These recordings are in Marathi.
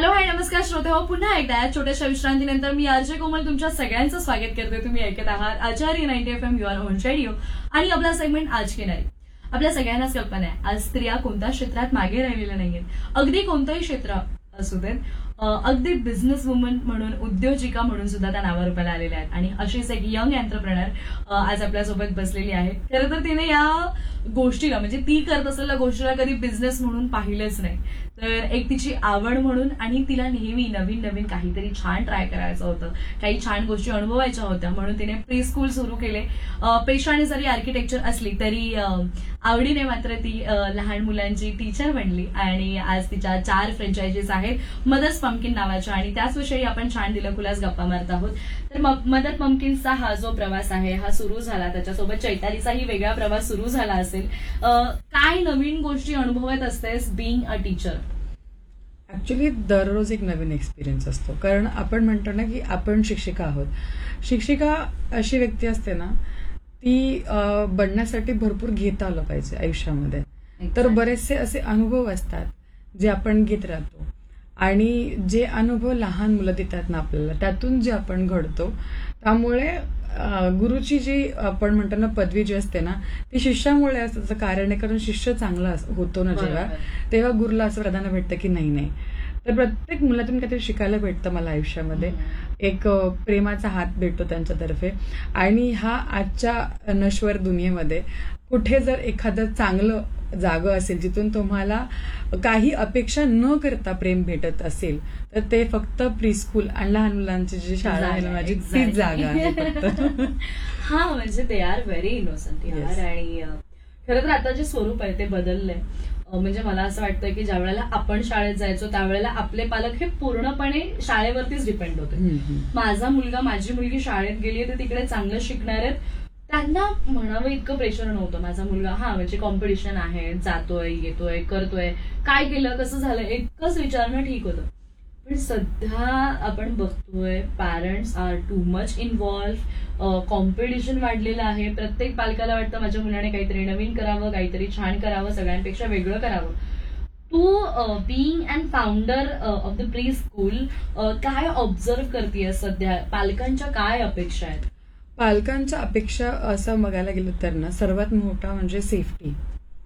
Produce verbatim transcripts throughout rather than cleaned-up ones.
हॅलो हाय नमस्कार श्रोते हो, पुन्हा एकदा या छोट्याशा विश्रांतीनंतर मी आरजे कोमल तुमच्या सगळ्यांचं स्वागत करते. तुम्ही ऐकत आहात आचारी ninety F M you're on radio आणि आपला सेगमेंट आज की नाही. आपल्या सगळ्यांनाच कल्पना आहे आज स्त्रिया कोणत्या क्षेत्रात मागे राहिलेल्या नाहीयेत. अगदी कोणतंही क्षेत्र असू देत, अगदी बिझनेस वुमन म्हणून, उद्योजिका म्हणून सुद्धा त्या नावारूपाला आलेल्या आहेत. आणि अशीच एक यंग एंटरप्रेनर आज आपल्यासोबत बसलेली आहे. खरं तर तिने या गोष्टीला म्हणजे ती करत असलेल्या गोष्टीला कधी बिझनेस म्हणून पाहिलंच नाही, तर एक तिची आवड म्हणून आणि तिला नेहमी नवीन नवीन काहीतरी छान ट्राय करायचं होतं, काही छान गोष्टी अनुभवायच्या होत्या म्हणून तिने प्री स्कूल सुरू केले. पेशाने जरी आर्किटेक्चर असली तरी आवडीने मात्र ती लहान मुलांची टीचर बनली आणि आज तिच्या चार फ्रँचायझीज आहेत मदर्स पंपकिन नावाच्या, आणि त्याच विषयी आपण छान दिलखुलास गप्पा मारत आहोत. तर मदर पंपकिन्सचा हा जो प्रवास आहे हा सुरू झाला, त्याच्यासोबत चैतालीचाही वेगळा प्रवास सुरू झाला असेल. काय नवीन गोष्टी अनुभवत असतेस बिईंग अ टीचर? ऍक्च्युली दररोज एक नवीन एक्सपिरियन्स असतो, कारण आपण म्हणतो ना की आपण शिक्षिका आहोत. शिक्षिका अशी व्यक्ती असते ना, ती बनण्यासाठी भरपूर घेता आलं पाहिजे आयुष्यामध्ये. तर बरेचसे असे अनुभव असतात जे आपण घेत राहतो आणि जे अनुभव लहान मुलं देतात ना आपल्याला, त्यातून जे आपण घडतो. त्यामुळे गुरुची जी आपण म्हणतो ना पदवी जी असते ना, ती शिष्यामुळे असतं. कारण आहे, कारण शिष्य चांगला होतो ना जेव्हा, तेव्हा गुरुला असं प्राधान्य भेटतं की नाही नाही. तर प्रत्येक मुलातून काहीतरी शिकायला भेटतं मला आयुष्यामध्ये. एक प्रेमाचा हात भेटतो त्यांच्यातर्फे. आणि हा आजच्या नश्वर दुनियेमध्ये कुठे जर एखादं चांगलं जागा असेल जिथून तुम्हाला काही अपेक्षा न करता प्रेम भेटत असेल, तर ते फक्त प्री स्कूल आणि लहान मुलांची जी शाळा आहे ना माझी, तीच जागा आहे फक्त. हा म्हणजे दे आर व्हेरी इनोसंट यार. आणि खरं तर आता जे स्वरूप आहे ते बदललंय. म्हणजे मला असं वाटतं की ज्या वेळेला आपण शाळेत जायचो त्यावेळेला आपले पालक हे पूर्णपणे शाळेवरतीच डिपेंड होते. माझा मुलगा माझी मुलगी शाळेत गेली तर तिकडे चांगलं शिकणार आहेत, त्यांना म्हणावं इतकं प्रेशर नव्हतं. माझा मुलगा हा म्हणजे कॉम्पिटिशन आहे, जातोय येतोय करतोय, काय केलं कसं झालं इतकंच विचारणं ठीक होतं. पण सध्या आपण बघतोय parents R too much involve, competition वाढलेलं आहे. प्रत्येक पालकाला वाटतं माझ्या मुलाने काहीतरी नवीन करावं, काहीतरी छान करावं, सगळ्यांपेक्षा वेगळं करावं. तू being and founder of the pre school काय ऑब्झर्व करतेय सध्या, पालकांच्या काय अपेक्षा आहेत? पालकांच्या अपेक्षा असं बघायला गेलं तर ना, सर्वात मोठा म्हणजे सेफ्टी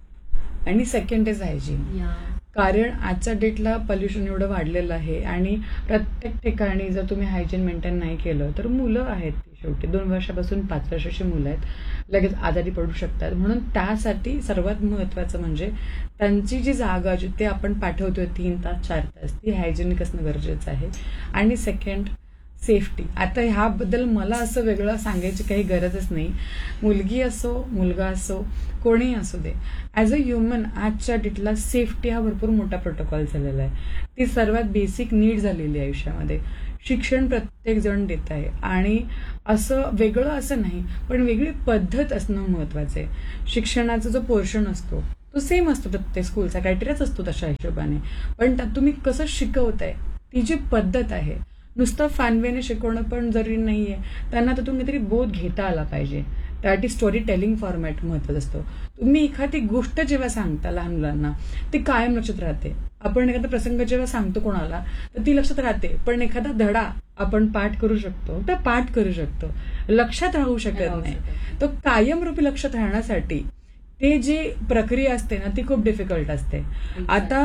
आणि सेकंड इज हायजीन. कारण आजच्या डेटला पोल्युशन एवढं वाढलेलं आहे आणि प्रत्येक ठिकाणी जर तुम्ही हायजीन मेंटेन नाही केलं तर मुलं आहेत ती शेवटी दोन वर्षापासून पाच वर्षाची मुलं आहेत, लगेच आजारी पडू शकतात. म्हणून त्यासाठी सर्वात महत्वाचं म्हणजे त्यांची जी जागा जिथे आपण पाठवतोय तीन तास चार तास ती हायजेनिक असणं गरजेचं आहे. आणि सेकंड सेफ्टी. आता ह्याबद्दल मला असं वेगळं सांगायची काही गरजच नाही. मुलगी असो मुलगा असो कोणीही असू दे, ऍज अ ह्युमन आजच्या डेटला सेफ्टी हा भरपूर मोठा प्रोटोकॉल झालेला आहे. ती सर्वात बेसिक नीड झालेली आहे आयुष्यामध्ये. शिक्षण प्रत्येक जण देत आहे आणि असं वेगळं असं नाही, पण वेगळी पद्धत असणं महत्वाचं आहे. शिक्षणाचा जो पोर्शन असतो तो सेम असतो, प्रत्येक स्कूलचा क्रायटेरियाच असतो तशा हिशोबाने, पण त्यात तुम्ही कसं शिकवताय ती जी पद्धत आहे. नुसतं फानवेने शिकवणं पण जरुरी नाहीये, त्यांना तर तुम्ही तरी बोध घेता आला पाहिजे. त्यासाठी स्टोरी टेलिंग फॉर्मॅट महत्वाचा असतो. तुम्ही एखादी गोष्ट जेव्हा सांगता लहान मुलांना ती कायम लक्षात राहते. आपण एखादा प्रसंग जेव्हा सांगतो कोणाला तर ती लक्षात राहते, पण एखादा धडा आपण पाठ करू शकतो तर पाठ करू शकतो, लक्षात राहू शकत नाही. तो कायमरूपी लक्षात राहण्यासाठी ते जी प्रक्रिया असते ना ती खूप डिफिकल्ट असते. आता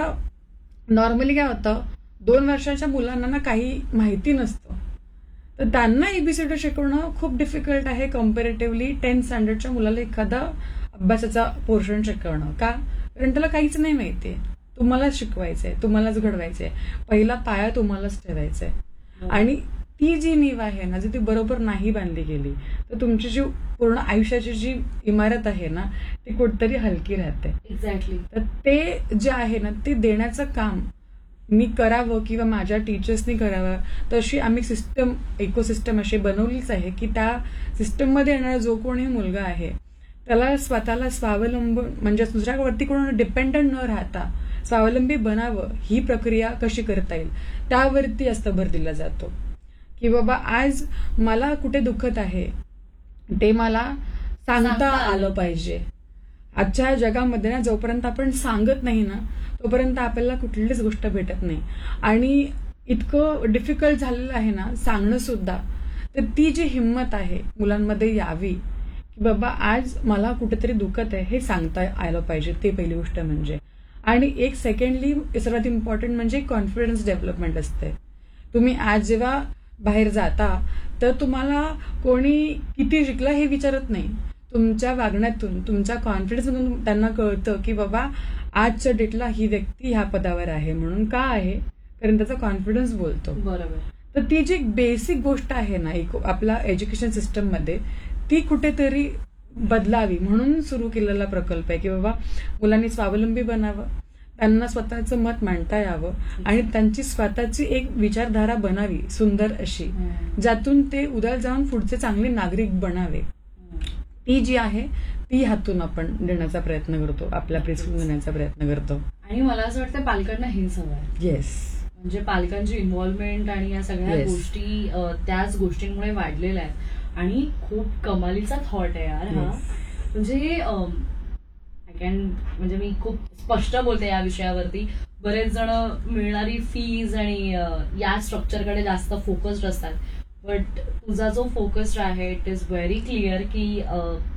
नॉर्मली काय होतं, दोन वर्षाच्या मुलांना ना काही माहिती नसतं, तर त्यांना एबीसीडी शिकवणं खूप डिफिकल्ट आहे कम्पॅरेटिव्हली टेन्थ स्टँडर्डच्या मुलाला एखादा अभ्यासाचा पोर्शन शिकवणं. का? कारण त्याला काहीच नाही माहितीये. तुम्हालाच शिकवायचंय, तुम्हालाच घडवायचंय, पहिला पाया तुम्हालाच ठेवायचाय. आणि ती जी नीव आहे ना, जी ती बरोबर नाही बांधली गेली तर तुमची जी पूर्ण आयुष्याची जी इमारत आहे ना ती कुठतरी हलकी राहते. एक्झॅक्टली. तर ते जे आहे ना ते देण्याचं काम मी करावं किंवा माझ्या टीचर्सनी करावं, तशी आम्ही सिस्टम इकोसिस्टम अशी बनवलीच आहे की त्या सिस्टममध्ये येणारा जो कोणी मुलगा आहे त्याला स्वतःला स्वावलंबन म्हणजे दुसऱ्यावरती कोण डिपेंडंट न राहता स्वावलंबी बनावं, ही प्रक्रिया कशी करता येईल त्यावरती जास्त भर दिला जातो. की बाबा आज मला कुठे दुखत आहे ते मला सांगता आलं पाहिजे. आजच्या ह्या जगामध्ये ना जोपर्यंत आपण सांगत नाही ना तोपर्यंत आपल्याला कुठलीच गोष्ट भेटत नाही. आणि इतकं डिफिकल्ट झालेलं आहे ना सांगणं सुद्धा, तर ती जी हिंमत आहे मुलांमध्ये यावी की बाबा आज मला कुठेतरी दुखत आहे हे सांगता आलं पाहिजे, ते पहिली गोष्ट म्हणजे. आणि एक सेकंडली सर्वात इम्पॉर्टंट म्हणजे कॉन्फिडन्स डेव्हलपमेंट असते. तुम्ही आज जेव्हा बाहेर जाता तर तुम्हाला कोणी किती शिकला हे विचारत नाही, तुमच्या वागण्यातून तुमच्या कॉन्फिडन्समधून त्यांना कळतं की बाबा आजच्या डेटला ही व्यक्ती ह्या पदावर आहे. म्हणून का आहे, कारण त्याचा कॉन्फिडन्स बोलतो. बरोबर. तर ती जी बेसिक गोष्ट आहे ना एक आपल्या एज्युकेशन सिस्टममध्ये, ती कुठेतरी बदलावी म्हणून सुरू केलेला प्रकल्प आहे की बाबा मुलांनी स्वावलंबी बनावं, त्यांना स्वतःचं मत मांडता यावं आणि त्यांची स्वतःची एक विचारधारा बनावी सुंदर अशी, ज्यातून ते उद्या जाऊन पुढचे चांगले नागरिक बनावे. ती जी आहे ती हातून आपण देण्याचा प्रयत्न करतो, आपल्या प्रिस्कूल देण्याचा प्रयत्न करतो. आणि मला असं वाटतं पालकांना हे सवय, येस, म्हणजे पालकांची इन्व्हॉल्वमेंट आणि या सगळ्या Yes. गोष्टी अ, त्याच गोष्टींमुळे वाढलेल्या आहेत. आणि खूप कमालीचा थॉट आहे यार हा. Yes. म्हणजे आय कॅन म्हणजे मी खूप स्पष्ट बोलते या विषयावरती. बरेच जण मिळणारी फीज आणि अ, या स्ट्रक्चरकडे जास्त फोकस्ड असतात, बट तुझा जो फोकस्ड आहे इट इज व्हेरी क्लिअर की अ,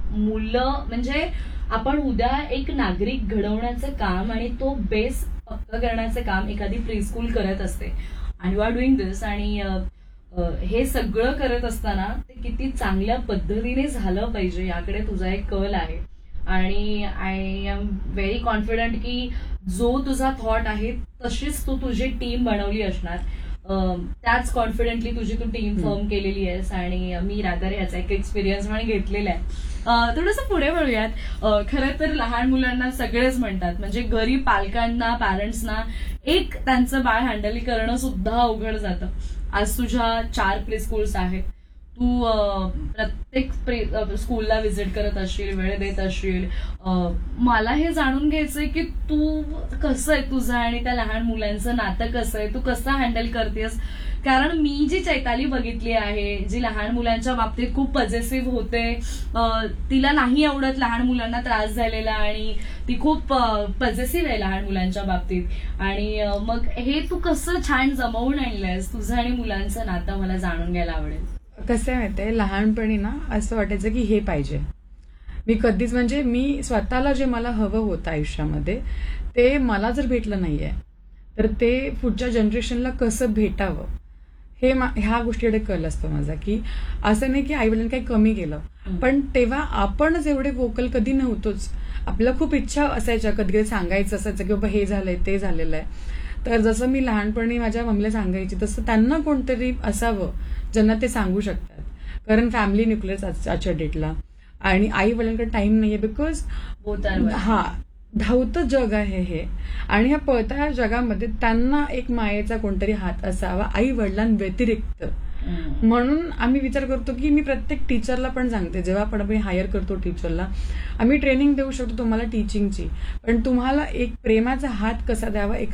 मुलं म्हणजे आपण उद्या एक नागरिक घडवण्याचं काम आणि तो बेस पक्का करण्याचं काम एखादी प्रीस्कूल करत असते. आणि यू आर डुईंग दिस. आणि अ, अ, हे सगळं करत असताना ते किती चांगल्या पद्धतीने झालं पाहिजे याकडे तुझा एक कल आहे. आणि आय एम व्हेरी कॉन्फिडंट की जो तुझा थॉट आहे तशीच तू तुझी टीम बनवली असणार. अं, त्याच कॉन्फिडेंटली तुझी तू टीम फॉर्म केलेली आहेस. आणि मी रादर याचा एक एक्सपिरियन्स म्हणून घेतलेला आहे. अं, थोडंसं पुढे वळूयात. अं, खरं तर लहान मुलांना सगळेच म्हणतात, म्हणजे गरीब पालकांना, पॅरेंट्सना एक त्यांचं बाळ हँडल करणं सुद्धा अवघड जातं. आज तुझ्या चार प्ले स्कूल्स आहेत, तू अं, प्रत्येक प्रे अं, स्कूलला व्हिजिट करत असशील, वेळ देत असशील. अं, मला हे जाणून घ्यायचंय की तू कसं आहे तुझं आणि त्या लहान मुलांचं नातं कसं आहे, तू कसं हँडल करतेस. कारण मी जी चैताली बघितली आहे, जी लहान मुलांच्या बाबतीत खूप पॉझिटिव्ह होते, अं, तिला नाही आवडत लहान मुलांना त्रास झालेला आणि ती खूप पॉझिटिव्ह आहे लहान मुलांच्या बाबतीत. आणि अं, मग हे तू कसं छान जमवून आणलंयस तुझं आणि मुलांचं नातं, मला जाणून घ्यायला आवडेल. कसं आहे माहितीये, लहानपणी ना असं वाटायचं की हे पाहिजे. मी कधीच म्हणजे मी स्वतःला जे मला हवं होतं आयुष्यामध्ये ते मला जर भेटलं नाहीये तर ते पुढच्या जनरेशनला कसं भेटावं हे ह्या गोष्टीकडे कल असतो माझा. की असं नाही की आईवडिलांनी काही कमी केलं, पण तेव्हा आपणच एवढे वोकल कधी नव्हतोच. आपल्याला खूप इच्छा असायच्या, कधी कधी सांगायचं असायचं की बाबा हे झालंय ते झालेलं आहे. तर जसं मी लहानपणी माझ्या मम्मीला सांगायची तसं त्यांना कोणतरी असावं ज्यांना ते सांगू शकतात. कारण फॅमिली न्यूक्लिअर आजच्या डेटला आणि आई वडिलांकडे टाइम नाहीये, बिकॉज हा धावतं जग आहे हे. आणि ह्या पळत्या जगामध्ये त्यांना एक मायेचा कोणतरी हात असावा आई वडिलांव्यतिरिक्त. म्हणून आम्ही विचार करतो की मी प्रत्येक टीचरला पण सांगते, जेव्हा आपण आम्ही हायर करतो टीचरला, आम्ही ट्रेनिंग देऊ शकतो तुम्हाला टीचिंगची, पण तुम्हाला एक प्रेमाचा हात कसा द्यावा,